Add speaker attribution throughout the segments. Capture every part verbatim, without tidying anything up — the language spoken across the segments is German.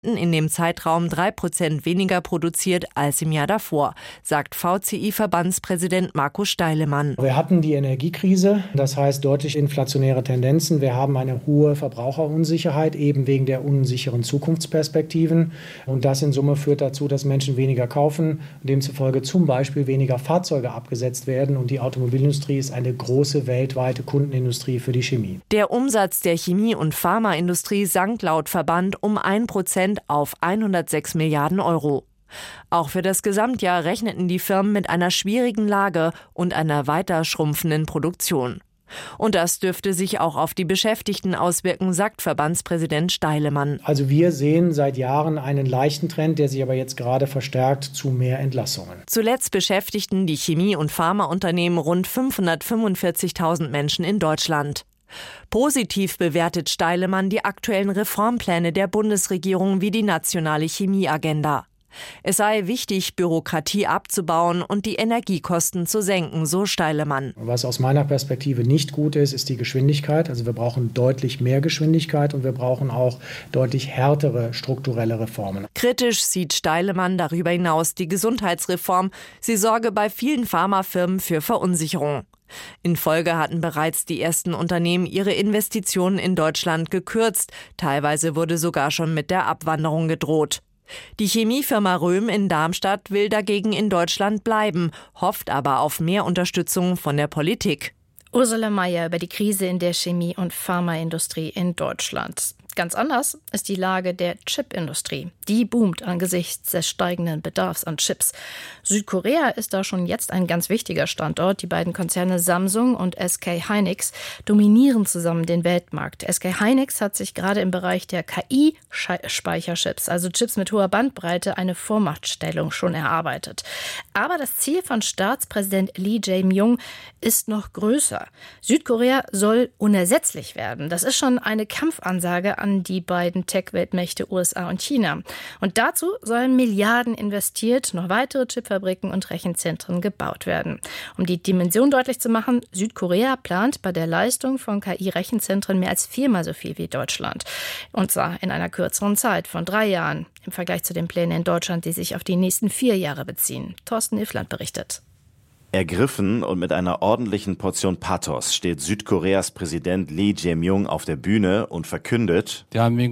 Speaker 1: in dem Zeitraum drei Prozent weniger produziert als im Jahr davor, sagt V C I-Verbandspräsident Marco Steilemann.
Speaker 2: Wir hatten die Energiekrise, das heißt deutlich inflationäre Tendenzen. Wir haben eine hohe Verbraucherunsicherheit, eben wegen der unsicheren Zukunftsperspektiven. Und das in Summe führt dazu, dass Menschen weniger kaufen, demzufolge zum Beispiel weniger Fahrzeuge abgesetzt werden. Und die Automobilindustrie ist eine große weltweite Kundenindustrie für die Chemie.
Speaker 1: Der Umsatz der Chemie- und Pharmaindustrie sank laut Verband um ein Prozent auf hundertsechs Milliarden Euro. Auch für das Gesamtjahr rechneten die Firmen mit einer schwierigen Lage und einer weiter schrumpfenden Produktion. Und das dürfte sich auch auf die Beschäftigten auswirken, sagt Verbandspräsident Steilemann.
Speaker 2: Also wir sehen seit Jahren einen leichten Trend, der sich aber jetzt gerade verstärkt zu mehr Entlassungen.
Speaker 1: Zuletzt beschäftigten die Chemie- und Pharmaunternehmen rund fünfhundertfünfundvierzigtausend Menschen in Deutschland. Positiv bewertet Steilemann die aktuellen Reformpläne der Bundesregierung wie die nationale Chemieagenda. Es sei wichtig, Bürokratie abzubauen und die Energiekosten zu senken, so Steilemann.
Speaker 2: Was aus meiner Perspektive nicht gut ist, ist die Geschwindigkeit. Also wir brauchen deutlich mehr Geschwindigkeit und wir brauchen auch deutlich härtere strukturelle Reformen.
Speaker 1: Kritisch sieht Steilemann darüber hinaus die Gesundheitsreform. Sie sorge bei vielen Pharmafirmen für Verunsicherung. In Folge hatten bereits die ersten Unternehmen ihre Investitionen in Deutschland gekürzt. Teilweise wurde sogar schon mit der Abwanderung gedroht. Die Chemiefirma Röhm in Darmstadt will dagegen in Deutschland bleiben, hofft aber auf mehr Unterstützung von der Politik.
Speaker 3: Ursula Mayer über die Krise in der Chemie- und Pharmaindustrie in Deutschland. Ganz anders ist die Lage der Chipindustrie. Die boomt angesichts des steigenden Bedarfs an Chips. Südkorea ist da schon jetzt ein ganz wichtiger Standort. Die beiden Konzerne Samsung und S K Hynix dominieren zusammen den Weltmarkt. S K Hynix hat sich gerade im Bereich der K I-Speicherchips, also Chips mit hoher Bandbreite, eine Vormachtstellung schon erarbeitet. Aber das Ziel von Staatspräsident Lee Jae-myung ist noch größer. Südkorea soll unersetzlich werden. Das ist schon eine Kampfansage an die beiden Tech-Weltmächte U S A und China. Und dazu sollen Milliarden investiert, noch weitere Chipfabriken und Rechenzentren gebaut werden. Um die Dimension deutlich zu machen, Südkorea plant bei der Leistung von K I-Rechenzentren mehr als viermal so viel wie Deutschland. Und zwar in einer kürzeren Zeit von drei Jahren im Vergleich zu den Plänen in Deutschland, die sich auf die nächsten vier Jahre beziehen. Thorsten Iffland berichtet.
Speaker 4: Ergriffen und mit einer ordentlichen Portion Pathos steht Südkoreas Präsident Lee Jae-myung auf der Bühne und verkündet: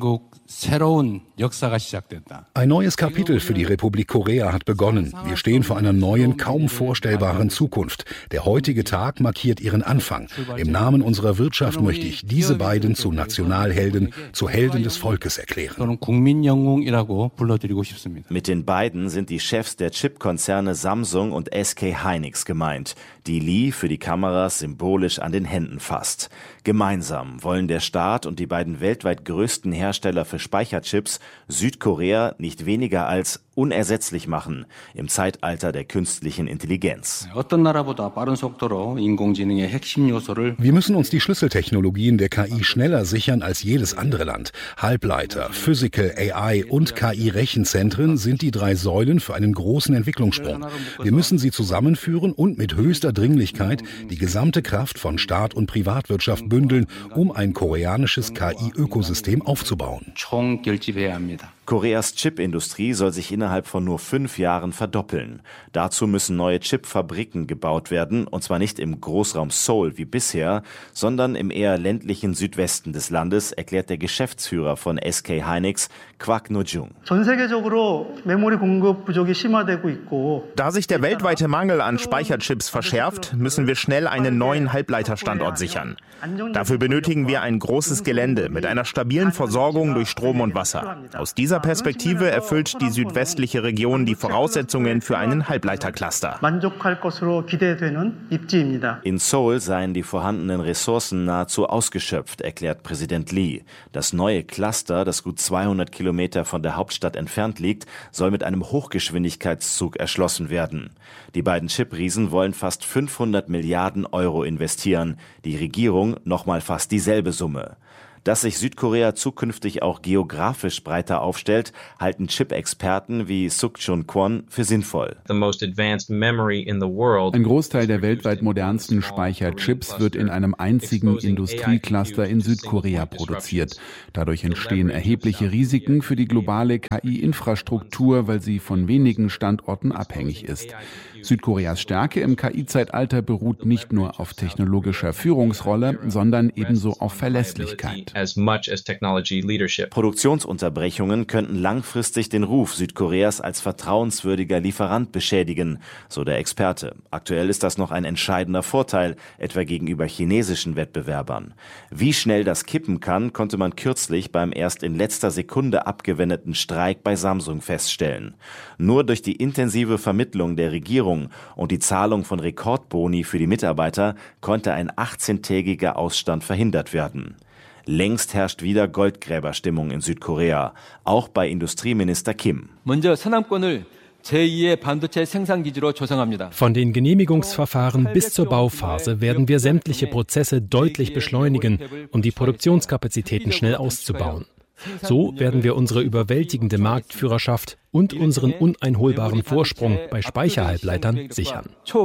Speaker 5: Ein neues Kapitel für die Republik Korea hat begonnen. Wir stehen vor einer neuen, kaum vorstellbaren Zukunft. Der heutige Tag markiert ihren Anfang. Im Namen unserer Wirtschaft möchte ich diese beiden zu Nationalhelden, zu Helden des Volkes erklären.
Speaker 4: Mit den beiden sind die Chefs der Chipkonzerne Samsung und S K Hynix gemeint, die Lee für die Kameras symbolisch an den Händen fasst. Gemeinsam wollen der Staat und die beiden weltweit größten Hersteller für Speicherchips Südkorea nicht weniger als unersetzlich machen im Zeitalter der künstlichen Intelligenz.
Speaker 5: Wir müssen uns die Schlüsseltechnologien der K I schneller sichern als jedes andere Land. Halbleiter, Physical, A I und K I-Rechenzentren sind die drei Säulen für einen großen Entwicklungssprung. Wir müssen sie zusammenführen und mit höchster Dringlichkeit die gesamte Kraft von Staat und Privatwirtschaft bündeln, um ein koreanisches K I-Ökosystem aufzubauen.
Speaker 4: Koreas Chipindustrie soll sich innerhalb von nur fünf Jahren verdoppeln. Dazu müssen neue Chipfabriken gebaut werden, und zwar nicht im Großraum Seoul wie bisher, sondern im eher ländlichen Südwesten des Landes, erklärt der Geschäftsführer von S K Hynix, Kwak No-jung.
Speaker 6: Da sich der weltweite Mangel an Speicherchips verschärft, müssen wir schnell einen neuen Halbleiterstandort sichern. Dafür benötigen wir ein großes Gelände mit einer stabilen Versorgung durch Strom und Wasser. Aus dieser Perspektive erfüllt die südwestliche Region die Voraussetzungen für einen Halbleitercluster.
Speaker 4: In Seoul seien die vorhandenen Ressourcen nahezu ausgeschöpft, erklärt Präsident Lee. Das neue Cluster, das gut zweihundert Kilometer von der Hauptstadt entfernt liegt, soll mit einem Hochgeschwindigkeitszug erschlossen werden. Die beiden Chipriesen wollen fast fünfhundert Milliarden Euro investieren, die Regierung nochmal fast dieselbe Summe. Dass sich Südkorea zukünftig auch geografisch breiter aufstellt, halten Chip-Experten wie Suk-Chun Kwon für sinnvoll.
Speaker 7: Ein Großteil der weltweit modernsten Speicherchips wird in einem einzigen Industriecluster in Südkorea produziert. Dadurch entstehen erhebliche Risiken für die globale K I-Infrastruktur, weil sie von wenigen Standorten abhängig ist. Südkoreas Stärke im K I-Zeitalter beruht nicht nur auf technologischer Führungsrolle, sondern ebenso auf Verlässlichkeit.
Speaker 4: Produktionsunterbrechungen könnten langfristig den Ruf Südkoreas als vertrauenswürdiger Lieferant beschädigen, so der Experte. Aktuell ist das noch ein entscheidender Vorteil, etwa gegenüber chinesischen Wettbewerbern. Wie schnell das kippen kann, konnte man kürzlich beim erst in letzter Sekunde abgewendeten Streik bei Samsung feststellen. Nur durch die intensive Vermittlung der Regierung und die Zahlung von Rekordboni für die Mitarbeiter konnte ein achtzehntägiger Ausstand verhindert werden. Längst herrscht wieder Goldgräberstimmung in Südkorea, auch bei Industrieminister Kim.
Speaker 8: Von den Genehmigungsverfahren bis zur Bauphase werden wir sämtliche Prozesse deutlich beschleunigen, um die Produktionskapazitäten schnell auszubauen. So werden wir unsere überwältigende Marktführerschaft und unseren uneinholbaren Vorsprung bei Speicherhalbleitern sichern.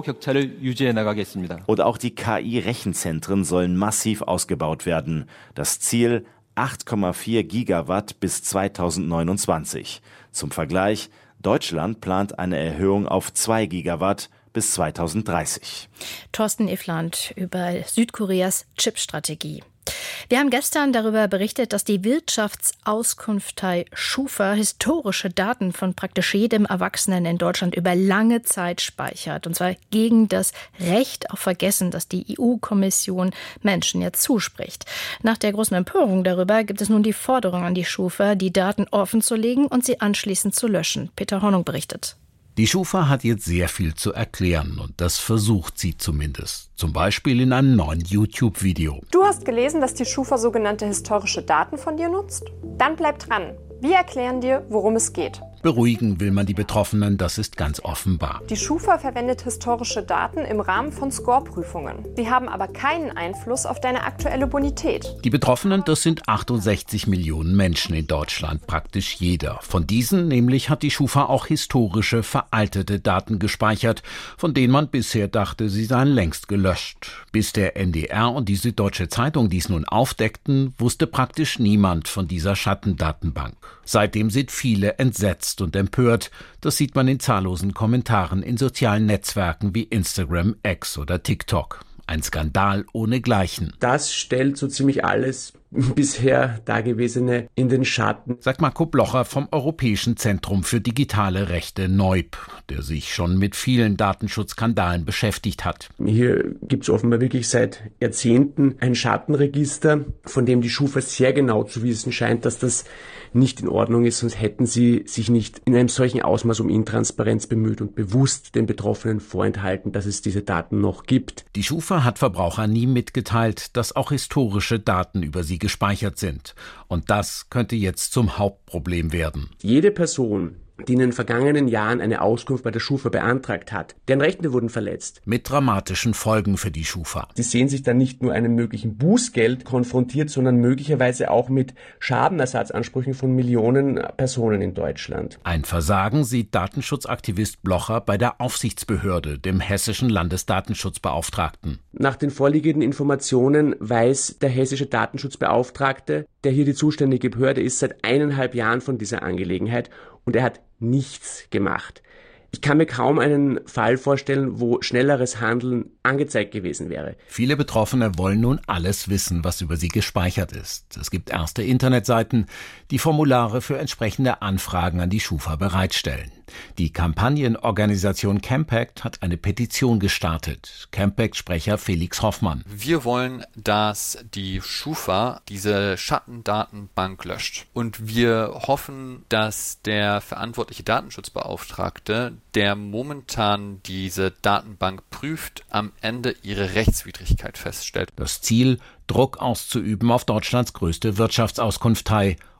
Speaker 4: Und auch die K I-Rechenzentren sollen massiv ausgebaut werden. Das Ziel acht Komma vier Gigawatt bis zweitausendneunundzwanzig. Zum Vergleich, Deutschland plant eine Erhöhung auf zwei Gigawatt bis zweitausenddreißig.
Speaker 3: Thorsten Iffland über Südkoreas Chipstrategie. Wir haben gestern darüber berichtet, dass die Wirtschaftsauskunftei Schufa historische Daten von praktisch jedem Erwachsenen in Deutschland über lange Zeit speichert. Und zwar gegen das Recht auf Vergessen, das die E U-Kommission Menschen jetzt zuspricht. Nach der großen Empörung darüber gibt es nun die Forderung an die Schufa, die Daten offenzulegen und sie anschließend zu löschen. Peter Hornung berichtet.
Speaker 9: Die Schufa hat jetzt sehr viel zu erklären und das versucht sie zumindest. Zum Beispiel in einem neuen YouTube-Video.
Speaker 10: Du hast gelesen, dass die Schufa sogenannte historische Daten von dir nutzt? Dann bleib dran. Wir erklären dir, worum es geht.
Speaker 9: Beruhigen will man die Betroffenen, das ist ganz offenbar.
Speaker 10: Die Schufa verwendet historische Daten im Rahmen von Score-Prüfungen. Sie haben aber keinen Einfluss auf deine aktuelle Bonität.
Speaker 9: Die Betroffenen, das sind achtundsechzig Millionen Menschen in Deutschland, praktisch jeder. Von diesen nämlich hat die Schufa auch historische, veraltete Daten gespeichert, von denen man bisher dachte, sie seien längst gelöscht. Bis der N D R und die Süddeutsche Zeitung dies nun aufdeckten, wusste praktisch niemand von dieser Schattendatenbank. Seitdem sind viele entsetzt und empört. Das sieht man in zahllosen Kommentaren in sozialen Netzwerken wie Instagram, X oder TikTok. Ein Skandal ohnegleichen.
Speaker 11: Das stellt so ziemlich alles bisher Dagewesene in den Schatten,
Speaker 9: sagt Marco Blocher vom Europäischen Zentrum für digitale Rechte Neub, der sich schon mit vielen Datenschutzskandalen beschäftigt hat.
Speaker 11: Hier gibt es offenbar wirklich seit Jahrzehnten ein Schattenregister, von dem die Schufa sehr genau zu wissen scheint, dass das nicht in Ordnung ist, sonst hätten sie sich nicht in einem solchen Ausmaß um Intransparenz bemüht und bewusst den Betroffenen vorenthalten, dass es diese Daten noch gibt.
Speaker 9: Die Schufa hat Verbraucher nie mitgeteilt, dass auch historische Daten über sie gespeichert sind. Und das könnte jetzt zum Hauptproblem werden.
Speaker 11: Jede Person, die in den vergangenen Jahren eine Auskunft bei der Schufa beantragt hat, deren Rechte wurden verletzt.
Speaker 9: Mit dramatischen Folgen für die Schufa.
Speaker 11: Sie sehen sich dann nicht nur einem möglichen Bußgeld konfrontiert, sondern möglicherweise auch mit Schadenersatzansprüchen von Millionen Personen in Deutschland.
Speaker 9: Ein Versagen sieht Datenschutzaktivist Blocher bei der Aufsichtsbehörde, dem hessischen Landesdatenschutzbeauftragten.
Speaker 11: Nach den vorliegenden Informationen weiß der hessische Datenschutzbeauftragte, der hier die zuständige Behörde ist, seit eineinhalb Jahren von dieser Angelegenheit und er hat nichts gemacht. Ich kann mir kaum einen Fall vorstellen, wo schnelleres Handeln angezeigt gewesen wäre.
Speaker 9: Viele Betroffene wollen nun alles wissen, was über sie gespeichert ist. Es gibt erste Internetseiten, die Formulare für entsprechende Anfragen an die Schufa bereitstellen. Die Kampagnenorganisation Campact hat eine Petition gestartet. Campact-Sprecher Felix Hoffmann.
Speaker 12: Wir wollen, dass die Schufa diese Schattendatenbank löscht. Und wir hoffen, dass der verantwortliche Datenschutzbeauftragte, der momentan diese Datenbank prüft, am Ende ihre Rechtswidrigkeit feststellt.
Speaker 9: Das Ziel, Druck auszuüben auf Deutschlands größte Wirtschaftsauskunftei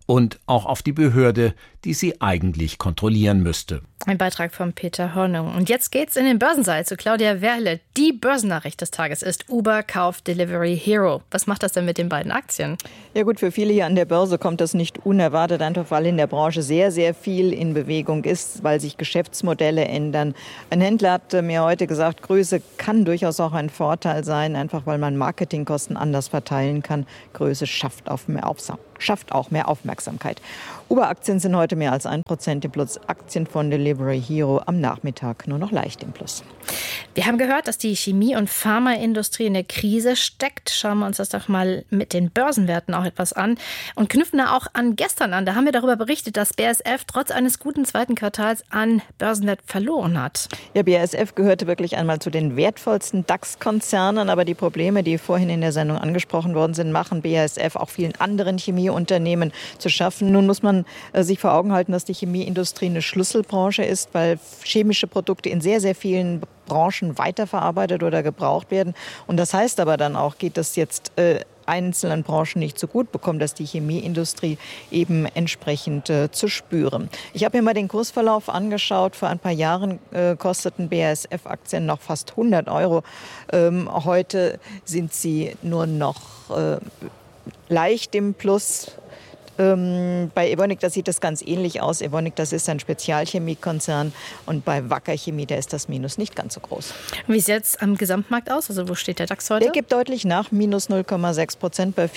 Speaker 9: und auch auf die Behörde, die sie eigentlich kontrollieren müsste.
Speaker 3: Ein Beitrag von Peter Hornung. Und jetzt geht's in den Börsensaal zu Claudia Werle. Die Börsennachricht des Tages ist: Uber kauft Delivery Hero. Was macht das denn mit den beiden Aktien?
Speaker 13: Ja gut, für viele hier an der Börse kommt das nicht unerwartet, einfach weil in der Branche sehr, sehr viel in Bewegung ist, weil sich Geschäftsmodelle ändern. Ein Händler hat mir heute gesagt, Größe kann durchaus auch ein Vorteil sein, einfach weil man Marketingkosten anders verteilen kann. Größe schafft, auf mehr Aufsau- schafft auch mehr Aufmerksamkeit. Uber-Aktien sind heute mehr als ein Prozent im Plus. Aktien von Delivery Hero am Nachmittag nur noch leicht im Plus.
Speaker 3: Wir haben gehört, dass die Chemie- und Pharmaindustrie in der Krise steckt. Schauen wir uns das doch mal mit den Börsenwerten auch etwas an und knüpfen da auch an gestern an. Da haben wir darüber berichtet, dass B A S F trotz eines guten zweiten Quartals an Börsenwert verloren hat.
Speaker 13: Ja, B A S F gehörte wirklich einmal zu den wertvollsten DAX-Konzernen, aber die Probleme, die vorhin in der Sendung angesprochen worden sind, machen B A S F auch vielen anderen Chemieunternehmen zu schaffen. Nun muss man äh, sich vor Augen halten, dass die Chemieindustrie eine Schlüsselbranche ist, weil chemische Produkte in sehr, sehr vielen Branchen weiterverarbeitet oder gebraucht werden. Und das heißt aber dann auch, geht das jetzt äh, einzelnen Branchen nicht so gut, bekommt das die Chemieindustrie eben entsprechend äh, zu spüren. Ich habe mir mal den Kursverlauf angeschaut. Vor ein paar Jahren äh, kosteten B A S F-Aktien noch fast hundert Euro. Ähm, heute sind sie nur noch äh, leicht im Plus. Ähm, bei Evonik, da sieht das ganz ähnlich aus. Evonik, das ist ein Spezialchemiekonzern, und bei Wacker Chemie, da ist das Minus nicht ganz so groß.
Speaker 3: Wie sieht es am Gesamtmarkt aus? Also wo steht der DAX heute?
Speaker 13: Der gibt deutlich nach, minus null Komma sechs Prozent bei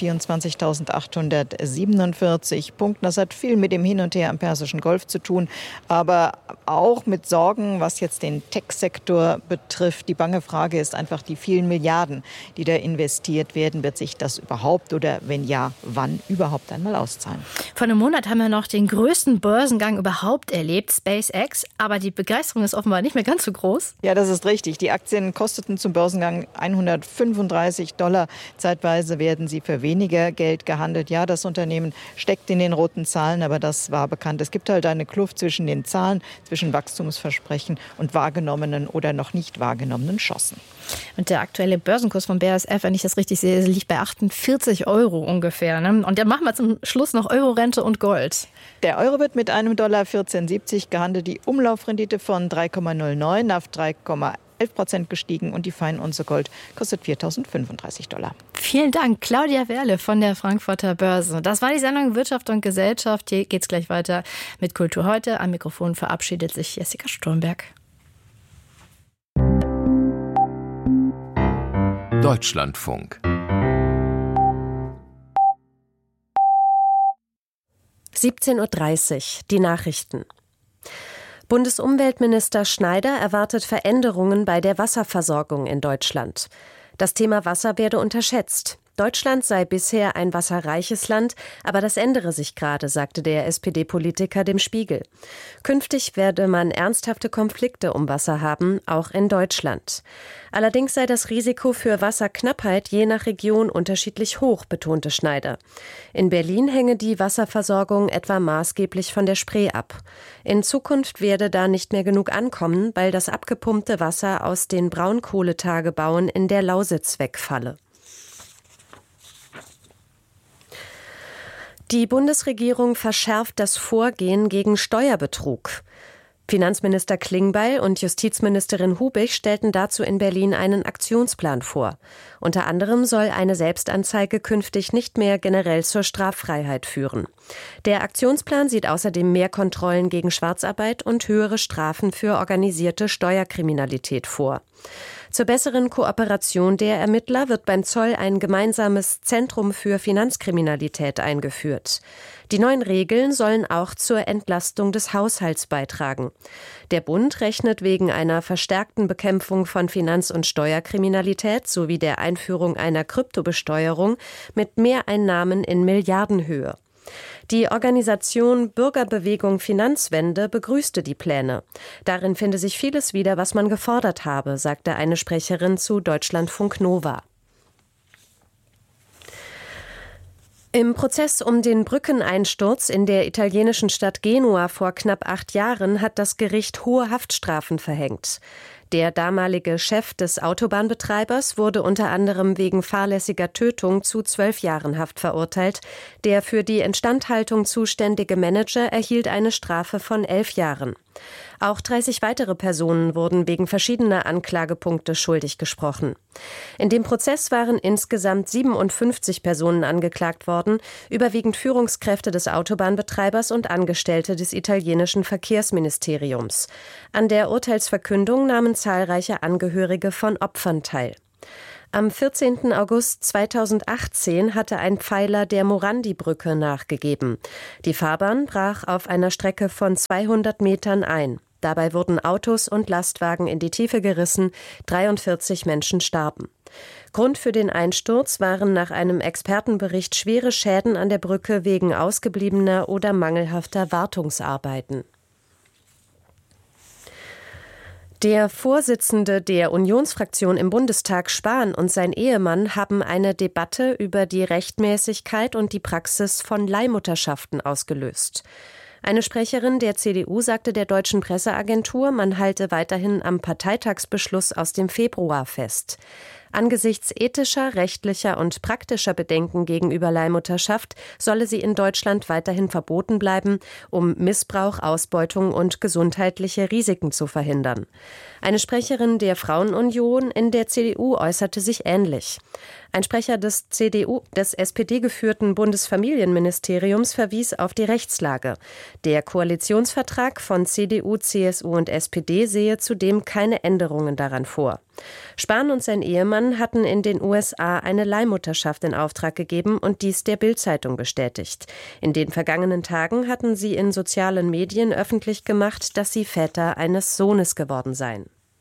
Speaker 13: vierundzwanzigtausendachthundertsiebenundvierzig Punkten. Das hat viel mit dem Hin und Her am Persischen Golf zu tun, aber auch mit Sorgen, was jetzt den Tech-Sektor betrifft. Die bange Frage ist einfach die vielen Milliarden, die da investiert werden. Wird sich das überhaupt, oder wenn ja, wann überhaupt einmal auszahlen?
Speaker 3: Vor einem Monat haben wir noch den größten Börsengang überhaupt erlebt, SpaceX. Aber die Begeisterung ist offenbar nicht mehr ganz so groß.
Speaker 13: Ja, das ist richtig. Die Aktien kosteten zum Börsengang hundertfünfunddreißig Dollar. Zeitweise werden sie für weniger Geld gehandelt. Ja, das Unternehmen steckt in den roten Zahlen, aber das war bekannt. Es gibt halt eine Kluft zwischen den Zahlen, zwischen Wachstumsversprechen und wahrgenommenen oder noch nicht wahrgenommenen Chancen.
Speaker 3: Und der aktuelle Börsenkurs von B A S F, wenn ich das richtig sehe, liegt bei achtundvierzig Euro ungefähr. Ne? Und dann machen wir zum Schluss noch Euro-Rente und Gold.
Speaker 13: Der Euro wird mit einem Dollar vierzehn siebzig gehandelt. Die Umlaufrendite von drei Komma null neun auf drei Komma elf Prozent gestiegen, und die Feinunze Gold kostet viertausendfünfunddreißig Dollar.
Speaker 3: Vielen Dank, Claudia Werle von der Frankfurter Börse. Das war die Sendung Wirtschaft und Gesellschaft. Hier geht's gleich weiter mit Kultur heute. Am Mikrofon verabschiedet sich Jessica Sturmberg.
Speaker 14: Deutschlandfunk.
Speaker 15: siebzehn Uhr dreißig, die Nachrichten. Bundesumweltminister Schneider erwartet Veränderungen bei der Wasserversorgung in Deutschland. Das Thema Wasser werde unterschätzt. Deutschland sei bisher ein wasserreiches Land, aber das ändere sich gerade, sagte der S P D-Politiker dem Spiegel. Künftig werde man ernsthafte Konflikte um Wasser haben, auch in Deutschland. Allerdings sei das Risiko für Wasserknappheit je nach Region unterschiedlich hoch, betonte Schneider. In Berlin hänge die Wasserversorgung etwa maßgeblich von der Spree ab. In Zukunft werde da nicht mehr genug ankommen, weil das abgepumpte Wasser aus den Braunkohletagebauen in der Lausitz wegfalle. Die Bundesregierung verschärft das Vorgehen gegen Steuerbetrug. Finanzminister Klingbeil und Justizministerin Hubig stellten dazu in Berlin einen Aktionsplan vor. Unter anderem soll eine Selbstanzeige künftig nicht mehr generell zur Straffreiheit führen. Der Aktionsplan sieht außerdem mehr Kontrollen gegen Schwarzarbeit und höhere Strafen für organisierte Steuerkriminalität vor. Zur besseren Kooperation der Ermittler wird beim Zoll ein gemeinsames Zentrum für Finanzkriminalität eingeführt. Die neuen Regeln sollen auch zur Entlastung des Haushalts beitragen. Der Bund rechnet wegen einer verstärkten Bekämpfung von Finanz- und Steuerkriminalität sowie der Einführung einer Kryptobesteuerung mit Mehreinnahmen in Milliardenhöhe. Die Organisation Bürgerbewegung Finanzwende begrüßte die Pläne. Darin finde sich vieles wieder, was man gefordert habe, sagte eine Sprecherin zu Deutschlandfunk Nova. Im Prozess um den Brückeneinsturz in der italienischen Stadt Genua vor knapp acht Jahren hat das Gericht hohe Haftstrafen verhängt. Der damalige Chef des Autobahnbetreibers wurde unter anderem wegen fahrlässiger Tötung zu zwölf Jahren Haft verurteilt. Der für die Instandhaltung zuständige Manager erhielt eine Strafe von elf Jahren. Auch dreißig weitere Personen wurden wegen verschiedener Anklagepunkte schuldig gesprochen. In dem Prozess waren insgesamt siebenundfünfzig Personen angeklagt worden, überwiegend Führungskräfte des Autobahnbetreibers und Angestellte des italienischen Verkehrsministeriums. An der Urteilsverkündung nahmen zahlreiche Angehörige von Opfern teil. Am vierzehnten August zweitausendachtzehn hatte ein Pfeiler der Morandi-Brücke nachgegeben. Die Fahrbahn brach auf einer Strecke von zweihundert Metern ein. Dabei wurden Autos und Lastwagen in die Tiefe gerissen, dreiundvierzig Menschen starben. Grund für den Einsturz waren nach einem Expertenbericht schwere Schäden an der Brücke wegen ausgebliebener oder mangelhafter Wartungsarbeiten. Der Vorsitzende der Unionsfraktion im Bundestag, Spahn, und sein Ehemann haben eine Debatte über die Rechtmäßigkeit und die Praxis von Leihmutterschaften ausgelöst. Eine Sprecherin der C D U sagte der deutschen Presseagentur, man halte weiterhin am Parteitagsbeschluss aus dem Februar fest. Angesichts ethischer, rechtlicher und praktischer Bedenken gegenüber Leihmutterschaft solle sie in Deutschland weiterhin verboten bleiben, um Missbrauch, Ausbeutung und gesundheitliche Risiken zu verhindern. Eine Sprecherin der Frauenunion in der C D U äußerte sich ähnlich. Ein Sprecher des C D U, des S P D-geführten Bundesfamilienministeriums verwies auf die Rechtslage. Der Koalitionsvertrag von C D U, C S U und S P D sehe zudem keine Änderungen daran vor. Spahn und sein Ehemann hatten in den U S A eine Leihmutterschaft in Auftrag gegeben und dies der Bild-Zeitung bestätigt. In den vergangenen Tagen hatten sie in sozialen Medien öffentlich gemacht, dass sie Väter eines Sohnes geworden seien.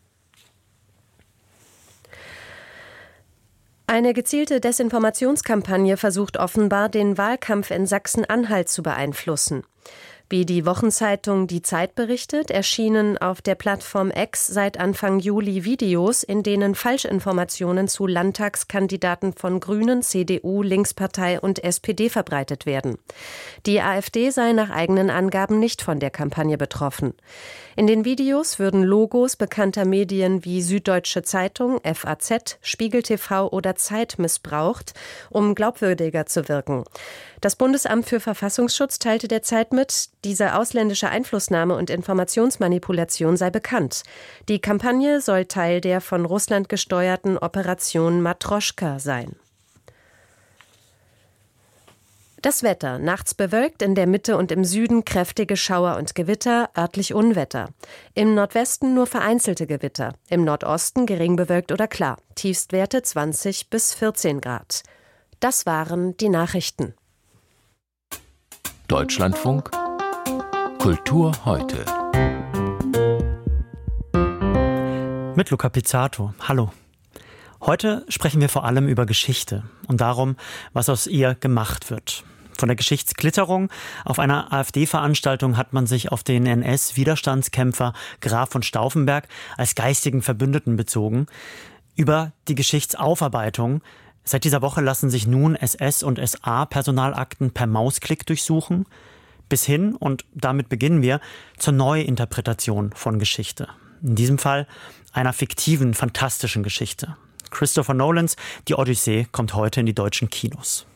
Speaker 15: Eine gezielte Desinformationskampagne versucht offenbar, den Wahlkampf in Sachsen-Anhalt zu beeinflussen. Wie die Wochenzeitung Die Zeit berichtet, erschienen auf der Plattform X seit Anfang Juli Videos, in denen Falschinformationen zu Landtagskandidaten von Grünen, C D U, Linkspartei und S P D verbreitet werden. Die AfD sei nach eigenen Angaben nicht von der Kampagne betroffen. In den Videos würden Logos bekannter Medien wie Süddeutsche Zeitung, F A Z, Spiegel T V oder Zeit missbraucht, um glaubwürdiger zu wirken. Das Bundesamt für Verfassungsschutz teilte der Zeit mit, diese ausländische Einflussnahme und Informationsmanipulation sei bekannt. Die Kampagne soll Teil der von Russland gesteuerten Operation Matroschka sein. Das Wetter. Nachts bewölkt, in der Mitte und im Süden kräftige Schauer und Gewitter, örtlich Unwetter. Im Nordwesten nur vereinzelte Gewitter. Im Nordosten gering bewölkt oder klar. Tiefstwerte zwanzig bis vierzehn Grad. Das waren die Nachrichten.
Speaker 14: Deutschlandfunk Kultur heute.
Speaker 16: Mit Luca Pizzato. Hallo. Heute sprechen wir vor allem über Geschichte und darum, was aus ihr gemacht wird. Von der Geschichtsklitterung auf einer AfD-Veranstaltung hat man sich auf den N S-Widerstandskämpfer Graf von Stauffenberg als geistigen Verbündeten bezogen. Über die Geschichtsaufarbeitung. Seit dieser Woche lassen sich nun S S- und S A-Personalakten per Mausklick durchsuchen, bis hin, und damit beginnen wir, zur Neuinterpretation von Geschichte. In diesem Fall einer fiktiven, fantastischen Geschichte. Christopher Nolans Die Odyssee kommt heute in die deutschen Kinos.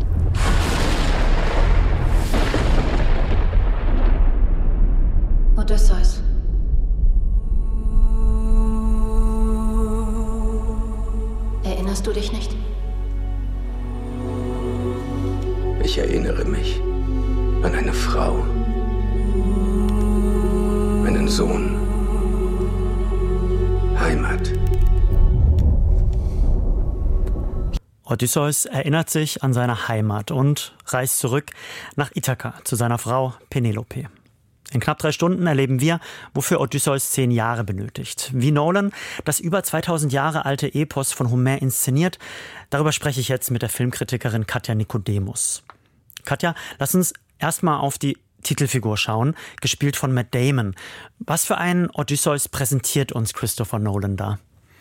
Speaker 17: Odysseus. Erinnerst du dich nicht?
Speaker 18: Ich erinnere mich an eine Frau, einen Sohn, Heimat.
Speaker 16: Odysseus erinnert sich an seine Heimat und reist zurück nach Ithaka zu seiner Frau Penelope. In knapp drei Stunden erleben wir, wofür Odysseus zehn Jahre benötigt. Wie Nolan das über zweitausend Jahre alte Epos von Homer inszeniert, darüber spreche ich jetzt mit der Filmkritikerin Katja Nikodemus. Katja, lass uns erstmal auf die Titelfigur schauen, gespielt von Matt Damon. Was für einen Odysseus präsentiert uns Christopher Nolan da?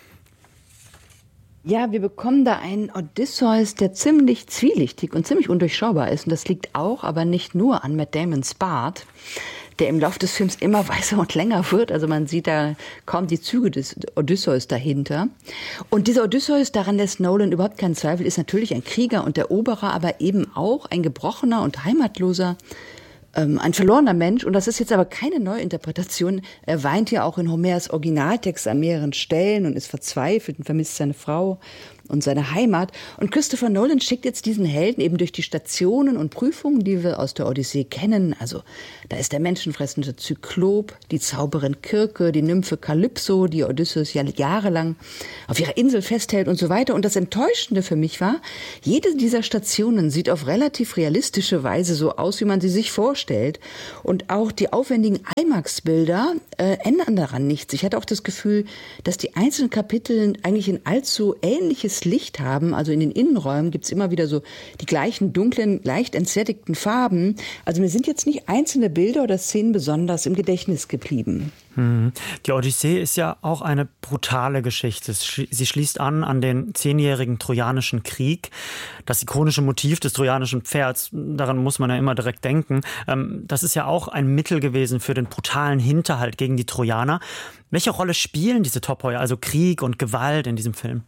Speaker 19: Ja, wir bekommen da einen Odysseus, der ziemlich zwielichtig und ziemlich undurchschaubar ist. Und das liegt auch, aber nicht nur an Matt Damons Bart. der im Laufe des Films immer weißer und länger wird. Also man sieht da kaum die Züge des Odysseus dahinter. Und dieser Odysseus, daran lässt Nolan überhaupt keinen Zweifel, ist natürlich ein Krieger und Eroberer, aber eben auch ein gebrochener und heimatloser, ähm, ein verlorener Mensch. Und das ist jetzt aber keine Neuinterpretation. Er weint ja auch in Homers Originaltext an mehreren Stellen und ist verzweifelt und vermisst seine Frau und seine Heimat. Und Christopher Nolan schickt jetzt diesen Helden eben durch die Stationen und Prüfungen, die wir aus der Odyssee kennen. Also da ist der menschenfressende Zyklop, die Zauberin Kirke, die Nymphe Kalypso, die Odysseus ja jahrelang auf ihrer Insel festhält und so weiter. Und das Enttäuschende für mich war, jede dieser Stationen sieht auf relativ realistische Weise so aus, wie man sie sich vorstellt. Und auch die aufwendigen IMAX-Bilder äh, ändern daran nichts. Ich hatte auch das Gefühl, dass die einzelnen Kapitel eigentlich ein allzu ähnliches Licht haben. Also in den Innenräumen gibt es immer wieder so die gleichen dunklen, leicht entsättigten Farben. Also mir sind jetzt nicht einzelne Bilder oder Szenen besonders im Gedächtnis geblieben.
Speaker 16: Die Odyssee ist ja auch eine brutale Geschichte. Sie schließt an an den zehnjährigen Trojanischen Krieg. Das ikonische Motiv des trojanischen Pferds, daran muss man ja immer direkt denken, das ist ja auch ein Mittel gewesen für den brutalen Hinterhalt gegen die Trojaner. Welche Rolle spielen diese Topoi, also Krieg und Gewalt in diesem Film?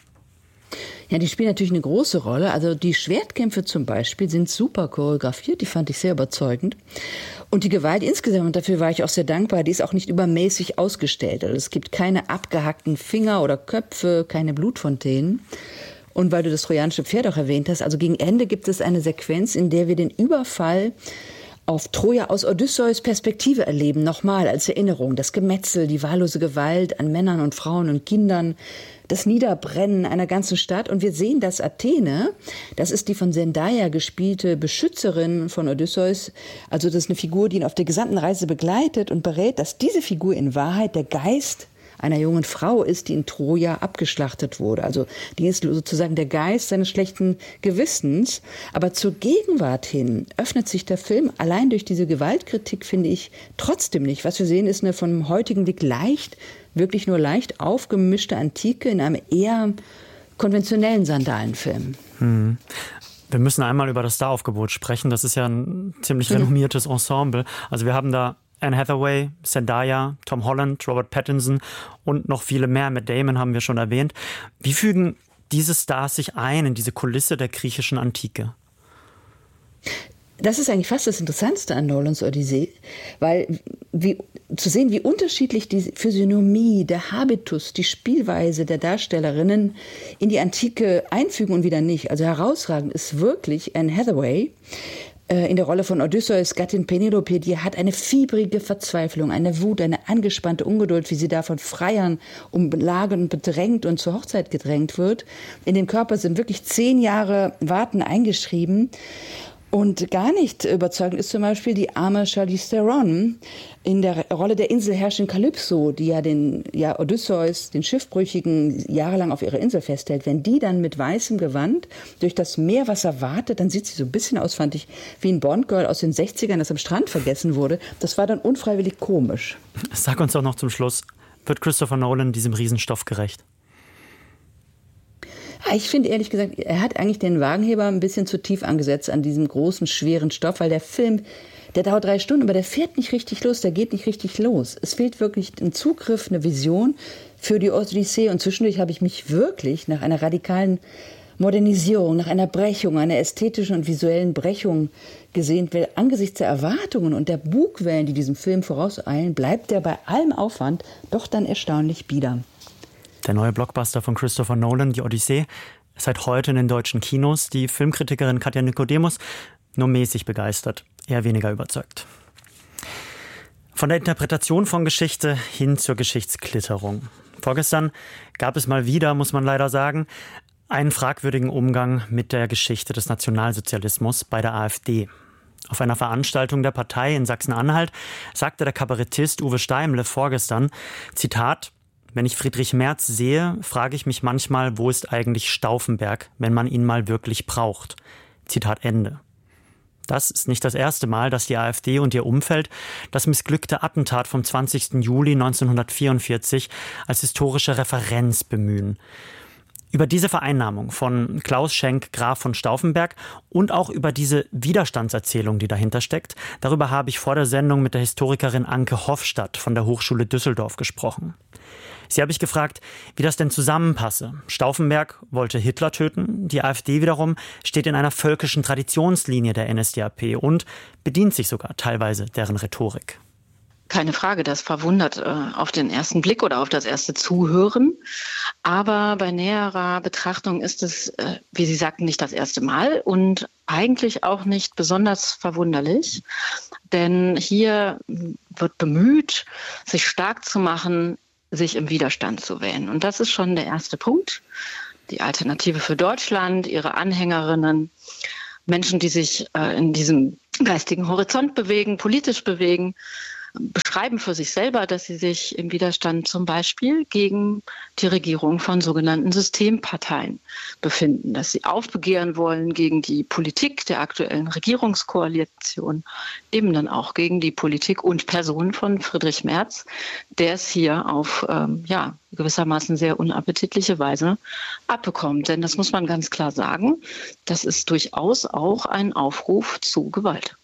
Speaker 19: Ja, die spielen natürlich eine große Rolle. Also die Schwertkämpfe zum Beispiel sind super choreografiert, die fand ich sehr überzeugend. Und die Gewalt insgesamt, und dafür war ich auch sehr dankbar, die ist auch nicht übermäßig ausgestellt. Also es gibt keine abgehackten Finger oder Köpfe, keine Blutfontänen. Und weil du das trojanische Pferd auch erwähnt hast, also gegen Ende gibt es eine Sequenz, in der wir den Überfall auf Troja aus Odysseus Perspektive erleben, nochmal als Erinnerung. Das Gemetzel, die wahllose Gewalt an Männern und Frauen und Kindern, das Niederbrennen einer ganzen Stadt. Und wir sehen, dass Athene, das ist die von Zendaya gespielte Beschützerin von Odysseus, also das ist eine Figur, die ihn auf der gesamten Reise begleitet und berät, dass diese Figur in Wahrheit der Geist einer jungen Frau ist, die in Troja abgeschlachtet wurde. Also die ist sozusagen der Geist seines schlechten Gewissens. Aber zur Gegenwart hin öffnet sich der Film allein durch diese Gewaltkritik, finde ich, trotzdem nicht. Was wir sehen, ist eine vom heutigen Blick leicht, wirklich nur leicht aufgemischte Antike in einem eher konventionellen Sandalenfilm.
Speaker 16: Hm. Wir müssen einmal über das Staraufgebot sprechen. Das ist ja ein ziemlich mhm. renommiertes Ensemble. Also wir haben da Anne Hathaway, Zendaya, Tom Holland, Robert Pattinson und noch viele mehr. Matt Damon haben wir schon erwähnt. Wie fügen diese Stars sich ein in diese Kulisse der griechischen Antike?
Speaker 19: Das ist eigentlich fast das Interessanteste an Nolans Odyssee, weil wie, zu sehen, wie unterschiedlich die Physiognomie, der Habitus, die Spielweise der Darstellerinnen in die Antike einfügen und wieder nicht. Also herausragend ist wirklich Anne Hathaway in der Rolle von Odysseus Gattin Penelope. Die hat eine fiebrige Verzweiflung, eine Wut, eine angespannte Ungeduld, wie sie da von Freiern umlagert und bedrängt und zur Hochzeit gedrängt wird. In dem Körper sind wirklich zehn Jahre Warten eingeschrieben. Und gar nicht überzeugend ist zum Beispiel die arme Charlize Theron in der Rolle der Inselherrscherin Kalypso, die ja den ja Odysseus, den Schiffbrüchigen, jahrelang auf ihrer Insel festhält. Wenn die dann mit weißem Gewand durch das Meerwasser wartet, dann sieht sie so ein bisschen aus, fand ich, wie ein Bond-Girl aus den sechzigern, das am Strand vergessen wurde. Das war dann unfreiwillig komisch.
Speaker 16: Sag uns doch noch zum Schluss, wird Christopher Nolan diesem Riesenstoff gerecht?
Speaker 19: Ich finde ehrlich gesagt, er hat eigentlich den Wagenheber ein bisschen zu tief angesetzt an diesem großen, schweren Stoff, weil der Film, der dauert drei Stunden, aber der fährt nicht richtig los, der geht nicht richtig los. Es fehlt wirklich ein Zugriff, eine Vision für die Odyssee und zwischendurch habe ich mich wirklich nach einer radikalen Modernisierung, nach einer Brechung, einer ästhetischen und visuellen Brechung gesehnt, weil angesichts der Erwartungen und der Bugwellen, die diesem Film vorauseilen, bleibt er bei allem Aufwand doch dann erstaunlich bieder.
Speaker 16: Der neue Blockbuster von Christopher Nolan, die Odyssee, ist seit heute in den deutschen Kinos. Die Filmkritikerin Katja Nikodemus nur mäßig begeistert, eher weniger überzeugt. Von der Interpretation von Geschichte hin zur Geschichtsklitterung. Vorgestern gab es mal wieder, muss man leider sagen, einen fragwürdigen Umgang mit der Geschichte des Nationalsozialismus bei der AfD. Auf einer Veranstaltung der Partei in Sachsen-Anhalt sagte der Kabarettist Uwe Steimle vorgestern, Zitat, wenn ich Friedrich Merz sehe, frage ich mich manchmal, wo ist eigentlich Stauffenberg, wenn man ihn mal wirklich braucht. Zitat Ende. Das ist nicht das erste Mal, dass die AfD und ihr Umfeld das missglückte Attentat vom zwanzigsten Juli neunzehnhundertvierundvierzig als historische Referenz bemühen. Über diese Vereinnahmung von Klaus Schenk, Graf von Stauffenberg und auch über diese Widerstandserzählung, die dahinter steckt, darüber habe ich vor der Sendung mit der Historikerin Anke Hofstadt von der Hochschule Düsseldorf gesprochen. Sie habe ich gefragt, wie das denn zusammenpasse. Stauffenberg wollte Hitler töten, die AfD wiederum steht in einer völkischen Traditionslinie der N S D A P und bedient sich sogar teilweise deren Rhetorik.
Speaker 20: Keine Frage, das verwundert äh, auf den ersten Blick oder auf das erste Zuhören. Aber bei näherer Betrachtung ist es, äh, wie Sie sagten, nicht das erste Mal und eigentlich auch nicht besonders verwunderlich. Denn hier wird bemüht, sich stark zu machen, sich im Widerstand zu wählen. Und das ist schon der erste Punkt. Die Alternative für Deutschland, ihre Anhängerinnen, Menschen, die sich äh, in diesem geistigen Horizont bewegen, politisch bewegen, beschreiben für sich selber, dass sie sich im Widerstand zum Beispiel gegen die Regierung von sogenannten Systemparteien befinden, dass sie aufbegehren wollen gegen die Politik der aktuellen Regierungskoalition, eben dann auch gegen die Politik und Person von Friedrich Merz, der es hier auf ähm, ja, gewissermaßen sehr unappetitliche Weise abbekommt. Denn das muss man ganz klar sagen, das ist durchaus auch ein Aufruf zu Gewalt.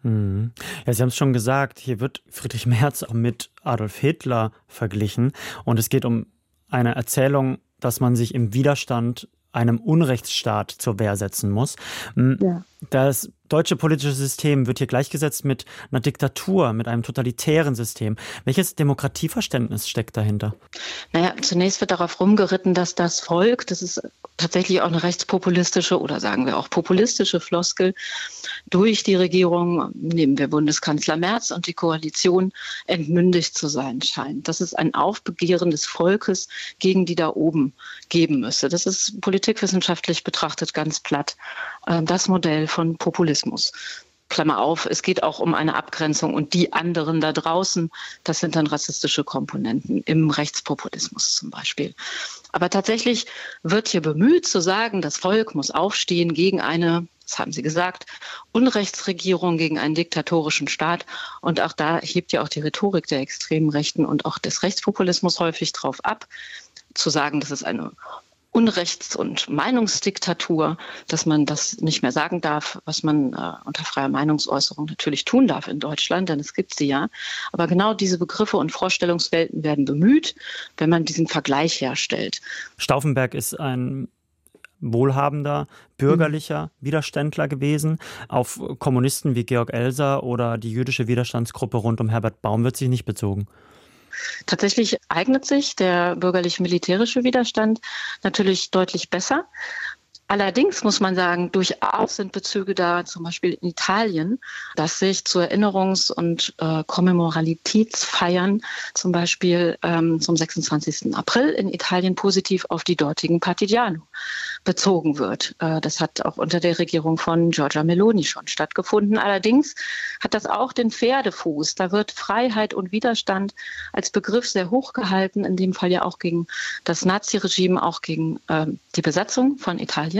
Speaker 16: Ja, Sie haben es schon gesagt, hier wird Friedrich Merz mit Adolf Hitler verglichen und es geht um eine Erzählung, dass man sich im Widerstand einem Unrechtsstaat zur Wehr setzen muss. Ja. Das deutsche politische System wird hier gleichgesetzt mit einer Diktatur, mit einem totalitären System. Welches Demokratieverständnis steckt dahinter?
Speaker 20: Naja, zunächst wird darauf rumgeritten, dass das Volk, das ist tatsächlich auch eine rechtspopulistische oder sagen wir auch populistische Floskel, durch die Regierung, nehmen wir Bundeskanzler Merz und die Koalition, entmündigt zu sein scheint. Dass es ein Aufbegehren des Volkes gegen die da oben geben müsse. Das ist politikwissenschaftlich betrachtet ganz platt das Modell von Populismus. Klammer auf, es geht auch um eine Abgrenzung und die anderen da draußen, das sind dann rassistische Komponenten im Rechtspopulismus zum Beispiel. Aber tatsächlich wird hier bemüht zu sagen, das Volk muss aufstehen gegen eine, das haben Sie gesagt, Unrechtsregierung, gegen einen diktatorischen Staat. Und auch da hebt ja auch die Rhetorik der extremen Rechten und auch des Rechtspopulismus häufig drauf ab, zu sagen, das ist eine Unrechts- und Meinungsdiktatur, dass man das nicht mehr sagen darf, was man äh, unter freier Meinungsäußerung natürlich tun darf in Deutschland, denn es gibt sie ja. Aber genau diese Begriffe und Vorstellungswelten werden bemüht, wenn man diesen Vergleich herstellt.
Speaker 16: Stauffenberg ist ein wohlhabender, bürgerlicher Widerständler gewesen. Auf Kommunisten wie Georg Elser oder die jüdische Widerstandsgruppe rund um Herbert Baum wird sich nicht bezogen.
Speaker 20: Tatsächlich eignet sich der bürgerlich-militärische Widerstand natürlich deutlich besser. Allerdings muss man sagen, durchaus sind Bezüge da, zum Beispiel in Italien, dass sich zu Erinnerungs- und äh, Kommemoralitätsfeiern zum Beispiel ähm, zum sechsundzwanzigsten April in Italien positiv auf die dortigen Partigiano bezogen wird. Äh, das hat auch unter der Regierung von Giorgia Meloni schon stattgefunden. Allerdings hat das auch den Pferdefuß. Da wird Freiheit und Widerstand als Begriff sehr hoch gehalten, in dem Fall ja auch gegen das Naziregime, auch gegen äh, die Besatzung von Italien.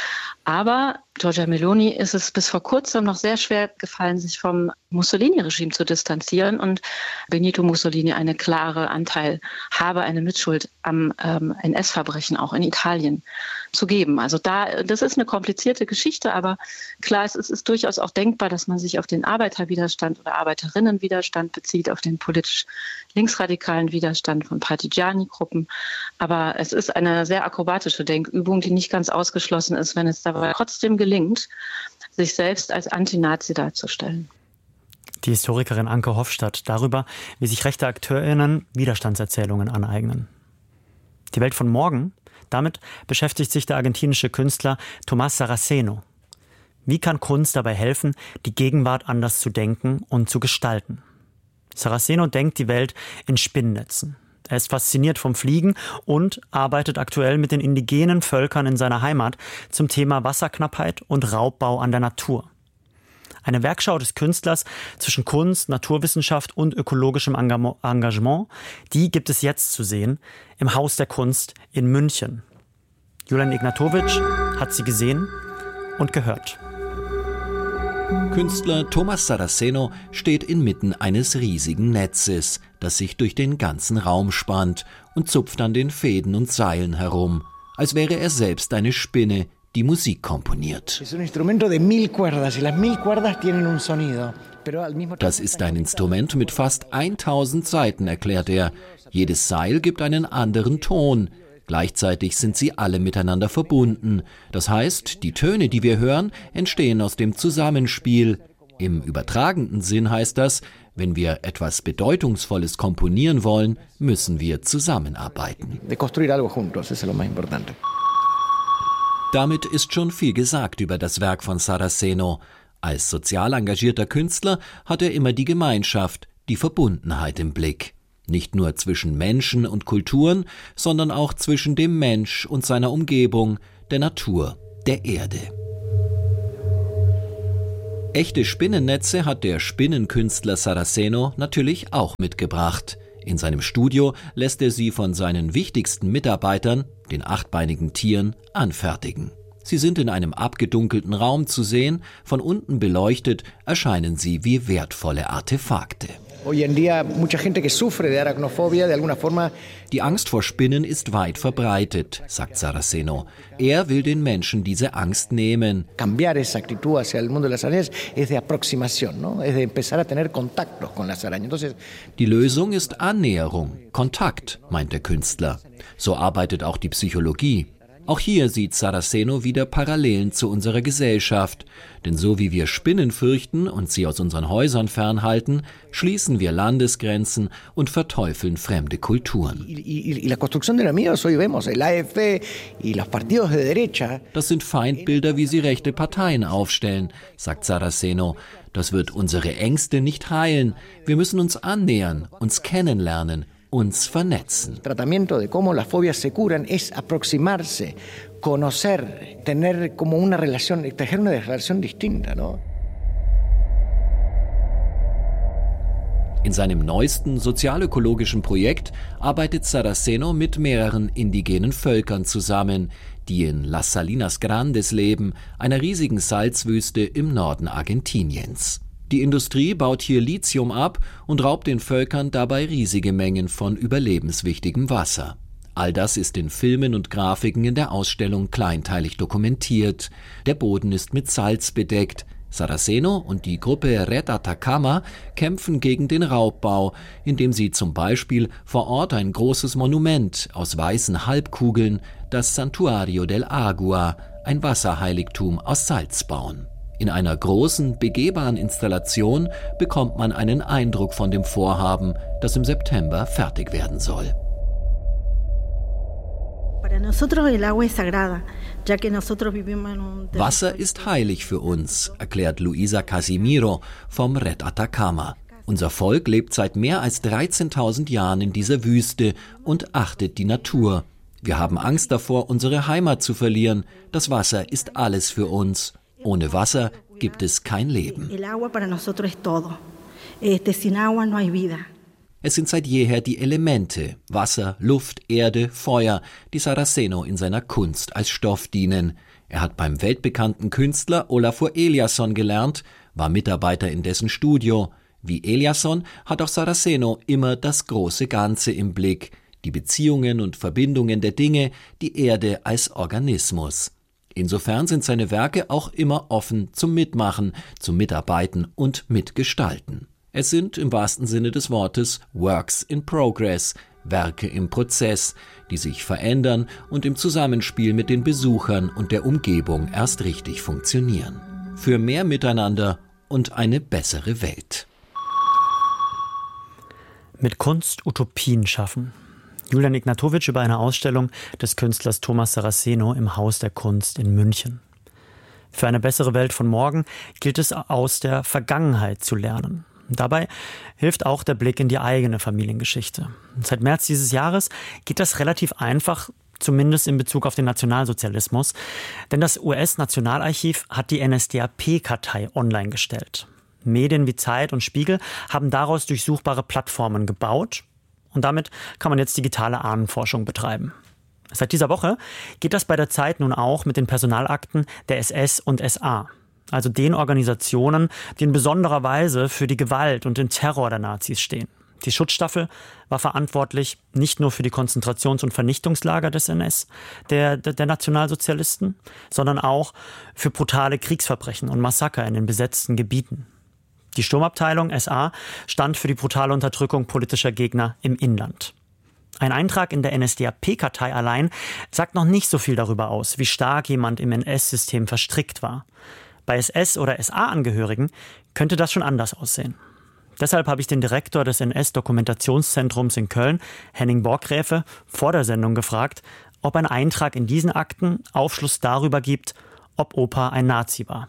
Speaker 20: Aber Giorgia Meloni ist es bis vor kurzem noch sehr schwer gefallen, sich vom Mussolini-Regime zu distanzieren und Benito Mussolini eine klare Anteil habe, eine Mitschuld am ähm, N S-Verbrechen auch in Italien zu geben. Also da, das ist eine komplizierte Geschichte, aber klar, es ist, ist durchaus auch denkbar, dass man sich auf den Arbeiterwiderstand oder Arbeiterinnenwiderstand bezieht, auf den politisch linksradikalen Widerstand von Partigiani-Gruppen. Aber es ist eine sehr akrobatische Denkübung, die nicht ganz ausgeschlossen ist, wenn es dabei trotzdem gelingt, sich selbst als Antinazi darzustellen.
Speaker 16: Die Historikerin Anke Hofstadt darüber, wie sich rechte AkteurInnen Widerstandserzählungen aneignen. Die Welt von morgen, damit beschäftigt sich der argentinische Künstler Tomás Saraceno. Wie kann Kunst dabei helfen, die Gegenwart anders zu denken und zu gestalten? Saraceno denkt die Welt in Spinnnetzen. Er ist fasziniert vom Fliegen und arbeitet aktuell mit den indigenen Völkern in seiner Heimat zum Thema Wasserknappheit und Raubbau an der Natur. Eine Werkschau des Künstlers zwischen Kunst, Naturwissenschaft und ökologischem Engagement, die gibt es jetzt zu sehen im Haus der Kunst in München. Julian Ignatowitsch hat sie gesehen und gehört.
Speaker 9: Künstler Tomás Saraceno steht inmitten eines riesigen Netzes, das sich durch den ganzen Raum spannt und zupft an den Fäden und Seilen herum. als wäre er selbst eine Spinne, die Musik komponiert. Das ist ein Instrument mit fast tausend Saiten, erklärt er. Jedes Seil gibt einen anderen Ton. Gleichzeitig sind sie alle miteinander verbunden. Das heißt, die Töne, die wir hören, entstehen aus dem Zusammenspiel. Im übertragenen Sinn heißt das, wenn wir etwas Bedeutungsvolles komponieren wollen, müssen wir zusammenarbeiten. Damit ist schon viel gesagt über das Werk von Saraceno. Als sozial engagierter Künstler hat er immer die Gemeinschaft, die Verbundenheit im Blick. Nicht nur zwischen Menschen und Kulturen, sondern auch zwischen dem Mensch und seiner Umgebung, der Natur, der Erde. Echte Spinnennetze hat der Spinnenkünstler Saraceno natürlich auch mitgebracht. In seinem Studio lässt er sie von seinen wichtigsten Mitarbeitern, den achtbeinigen Tieren, anfertigen. Sie sind in einem abgedunkelten Raum zu sehen, von unten beleuchtet erscheinen sie wie wertvolle Artefakte. Die Angst vor Spinnen ist weit verbreitet, sagt Saraceno. Er will den Menschen diese Angst nehmen. Die Lösung ist Annäherung, Kontakt, meint der Künstler. So arbeitet auch die Psychologie. Auch hier sieht Saraceno wieder Parallelen zu unserer Gesellschaft. Denn so wie wir Spinnen fürchten und sie aus unseren Häusern fernhalten, schließen wir Landesgrenzen und verteufeln fremde Kulturen. Das sind Feindbilder, wie sie rechte Parteien aufstellen, sagt Saraceno. Das wird unsere Ängste nicht heilen. Wir müssen uns annähern, uns kennenlernen, uns vernetzen.
Speaker 21: Tratamiento de cómo las fobias se curan es aproximarse, conocer, tener como una relación, tejer una relación distinta, ¿no?
Speaker 9: In seinem neuesten sozialökologischen Projekt arbeitet Saraceno mit mehreren indigenen Völkern zusammen, die in Las Salinas Grandes leben, einer riesigen Salzwüste im Norden Argentiniens. Die Industrie baut hier Lithium ab und raubt den Völkern dabei riesige Mengen von überlebenswichtigem Wasser. All das ist in Filmen und Grafiken in der Ausstellung kleinteilig dokumentiert. Der Boden ist mit Salz bedeckt. Saraceno und die Gruppe Red Atacama kämpfen gegen den Raubbau, indem sie zum Beispiel vor Ort ein großes Monument aus weißen Halbkugeln, das Santuario del Agua, ein Wasserheiligtum aus Salz bauen. In einer großen, begehbaren Installation bekommt man einen Eindruck von dem Vorhaben, das im September fertig werden soll. Wasser ist heilig für uns, erklärt Luisa Casimiro vom Red Atacama. Unser Volk lebt seit mehr als dreizehntausend Jahren in dieser Wüste und achtet die Natur. Wir haben Angst davor, unsere Heimat zu verlieren. Das Wasser ist alles für uns. Ohne Wasser gibt es kein Leben. Es sind seit jeher die Elemente, Wasser, Luft, Erde, Feuer, die Saraceno in seiner Kunst als Stoff dienen. Er hat beim weltbekannten Künstler Olafur Eliasson gelernt, war Mitarbeiter in dessen Studio. Wie Eliasson hat auch Saraceno immer das große Ganze im Blick, die Beziehungen und Verbindungen der Dinge, die Erde als Organismus. Insofern sind seine Werke auch immer offen zum Mitmachen, zum Mitarbeiten und Mitgestalten. Es sind im wahrsten Sinne des Wortes Works in Progress, Werke im Prozess, die sich verändern und im Zusammenspiel mit den Besuchern und der Umgebung erst richtig funktionieren. Für mehr Miteinander und eine bessere Welt.
Speaker 16: Mit Kunst Utopien schaffen. Julian Ignatowicz über eine Ausstellung des Künstlers Thomas Saraceno im Haus der Kunst in München. Für eine bessere Welt von morgen gilt es, aus der Vergangenheit zu lernen. Dabei hilft auch der Blick in die eigene Familiengeschichte. Seit März dieses Jahres geht das relativ einfach, zumindest in Bezug auf den Nationalsozialismus, denn das U S-Nationalarchiv hat die N S D A P-Kartei online gestellt. Medien wie Zeit und Spiegel haben daraus durchsuchbare Plattformen gebaut. Und damit kann man jetzt digitale Ahnenforschung betreiben. Seit dieser Woche geht das bei der Zeit nun auch mit den Personalakten der S S und S A, also den Organisationen, die in besonderer Weise für die Gewalt und den Terror der Nazis stehen. Die Schutzstaffel war verantwortlich nicht nur für die Konzentrations- und Vernichtungslager des N S, der, der, der Nationalsozialisten, sondern auch für brutale Kriegsverbrechen und Massaker in den besetzten Gebieten. Die Sturmabteilung S A stand für die brutale Unterdrückung politischer Gegner im Inland. Ein Eintrag in der N S D A P-Kartei allein sagt noch nicht so viel darüber aus, wie stark jemand im N S-System verstrickt war. Bei S S- oder S A-Angehörigen könnte das schon anders aussehen. Deshalb habe ich den Direktor des N S-Dokumentationszentrums in Köln, Henning Borgräfe, vor der Sendung gefragt, ob ein Eintrag in diesen Akten Aufschluss darüber gibt, ob Opa ein Nazi war.